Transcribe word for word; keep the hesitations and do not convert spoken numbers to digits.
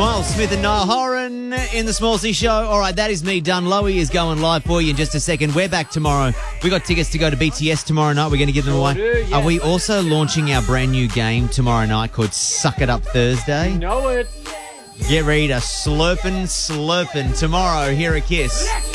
Miles Smith and Niall Horan in the Small C Show. All right, that is me done. Lowy is going live for you in just a second. We're back tomorrow. We got tickets to go to B T S tomorrow night. We're going to give them away. Sure do, yeah. Are we also launching our brand new game tomorrow night called Suck It Up Thursday? You know it. Get ready to slurpin' slurpin' tomorrow. Here a Kiss.